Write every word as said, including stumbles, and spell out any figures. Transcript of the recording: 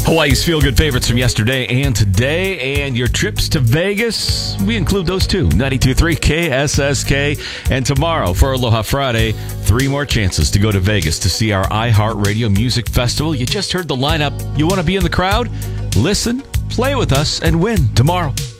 Hawaii's feel-good favorites from yesterday and today, and your trips to Vegas, we include those too. ninety-two point three K S S K. And tomorrow, for Aloha Friday, three more chances to go to Vegas to see our iHeartRadio Music Festival. You just heard the lineup. You want to be in the crowd? Listen, play with us, and win tomorrow.